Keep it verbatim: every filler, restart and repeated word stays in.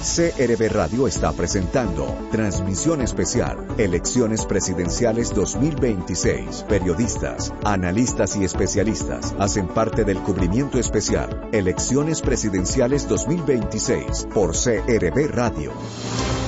C R B Radio está presentando Transmisión Especial, Elecciones Presidenciales dos mil veintiséis. Periodistas, analistas y especialistas hacen parte del cubrimiento especial Elecciones Presidenciales dos mil veintiséis por C R B Radio.